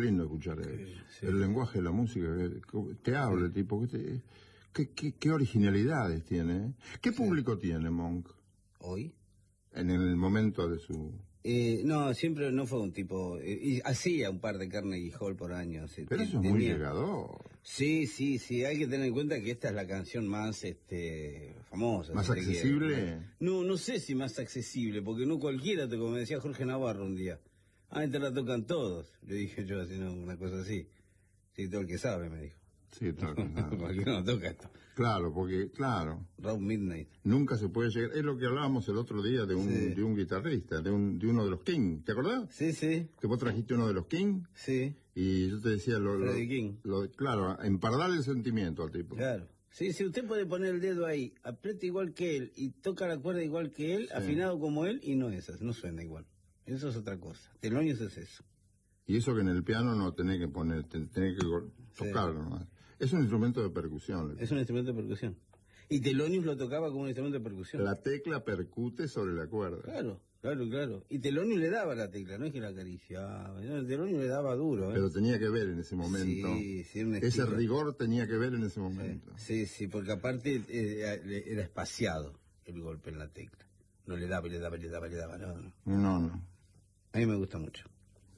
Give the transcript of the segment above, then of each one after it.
lindo escuchar eso. Sí. El lenguaje de la música, te habla, tipo, qué originalidades tiene, ¿eh? ¿Qué público tiene Monk ¿Hoy? en el momento de su...? No, siempre no fue un tipo... y hacía un par de Carnegie Hall por año. Pero eso es muy llegador. Sí, hay que tener en cuenta que esta es la canción más famosa. ¿Más accesible? No sé si más accesible, porque no cualquiera, como decía Jorge Navarro un día. Esta la tocan todos. Le dije yo, así, no, una cosa así. Sí, todo el que sabe, me dijo. Sí, todo el que sabe. ¿Por qué no toca esto? Claro, porque, claro, Round Midnight. nunca se puede llegar. Es lo que hablábamos el otro día de un guitarrista, de uno de los King. ¿Te acordás? Sí. Que vos trajiste uno de los King. Sí. Y yo te decía Freddie King. Claro, empardarle el sentimiento al tipo. Claro. Sí, usted puede poner el dedo ahí, aprieta igual que él y toca la cuerda igual que él, afinado como él, y no suena igual. Eso es otra cosa. Thelonious es eso. Y eso que en el piano no tenés que poner, tenés que tocarlo nomás. Es un instrumento de percusión. Es un instrumento de percusión. Y Thelonious lo tocaba como un instrumento de percusión. La tecla percute sobre la cuerda. Claro. Y Thelonious le daba la tecla, no es que la acariciaba. Thelonious le daba duro, Pero tenía que ver en ese momento. Sí, ese rigor tenía que ver en ese momento. Sí, porque aparte era espaciado el golpe en la tecla. No le daba, no. A mí me gusta mucho.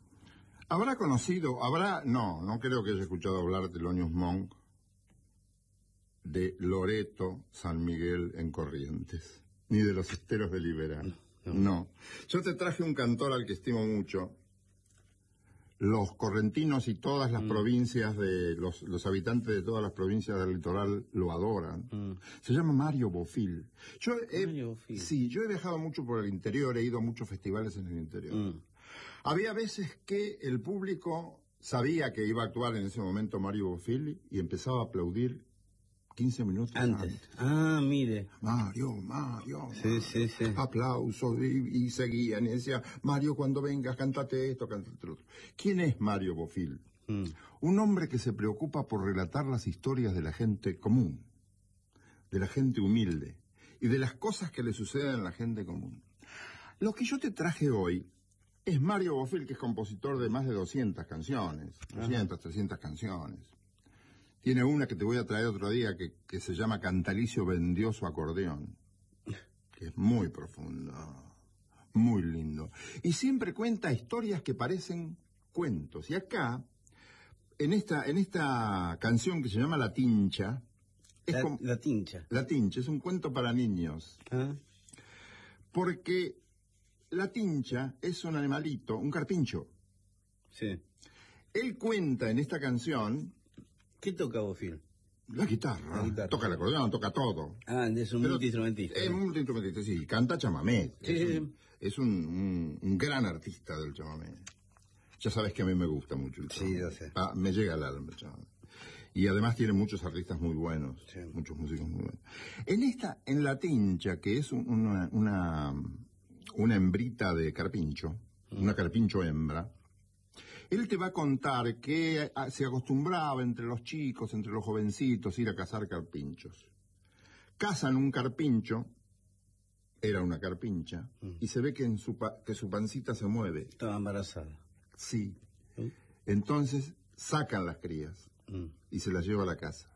No creo que haya escuchado hablar de Thelonious Monk, de Loreto San Miguel en Corrientes, ni de los Esteros de Liberal. No. Yo te traje un cantor al que estimo mucho. Los correntinos y todas las provincias los habitantes de todas las provincias del litoral lo adoran. Se llama Mario Bofill. Sí, yo he viajado mucho por el interior, he ido a muchos festivales en el interior. Había veces que el público sabía que iba a actuar en ese momento Mario Bofill y empezaba a aplaudir 15 minutos antes. Mire. Mario. Sí. Aplausos, y seguían, y decía, Mario, cuando vengas, cántate esto, cántate lo otro. ¿Quién es Mario Bofill? Un hombre que se preocupa por relatar las historias de la gente común, de la gente humilde, y de las cosas que le suceden a la gente común. Lo que yo te traje hoy es Mario Bofill, que es compositor de más de 200 canciones, 300 canciones. Tiene una que te voy a traer otro día que se llama Cantalicio vendió su acordeón, que es muy profundo, muy lindo. Y siempre cuenta historias que parecen cuentos. Y acá, en esta canción que se llama La Tincha... La Tincha. La Tincha es un cuento para niños. Porque la tincha es un animalito, un carpincho. Sí. Él cuenta en esta canción... ¿Qué toca Bofill? La guitarra. Toca el acordeón, toca todo. Es un multiinstrumentista. Es un multiinstrumentista, sí. Canta chamamé. Sí. Es un gran artista del chamamé. Ya sabes que a mí me gusta mucho el chamamé. Sí, yo sé. Me llega al alma el chamamé. Y además tiene muchos artistas muy buenos. Sí. Muchos músicos muy buenos. En la tincha, que es una hembrita de carpincho, una carpincho hembra, él te va a contar que se acostumbraba entre los chicos, entre los jovencitos, ir a cazar carpinchos. Cazan un carpincho, era una carpincha, y se ve que su pancita se mueve. Estaba embarazada. Sí. Entonces sacan las crías y se las lleva a la casa.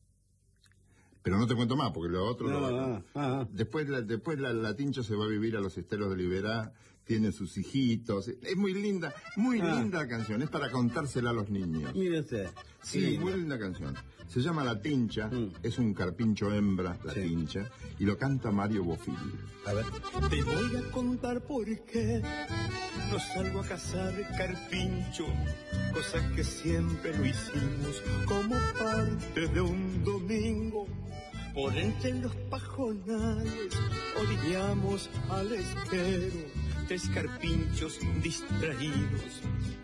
Pero no te cuento más, porque lo otro Después la tincha se va a vivir a los Esteros de Liberá, tiene sus hijitos. Es muy linda la canción, es para contársela a los niños. Mire usted. Sí, muy linda canción. Se llama La Tincha, es un carpincho hembra, la tincha, y lo canta Mario Bofill. A ver. Te voy a contar por qué no salgo a cazar carpincho, cosa que siempre lo hicimos como parte de un domingo. Por entre los pajonales orillamos al estero, tres carpinchos distraídos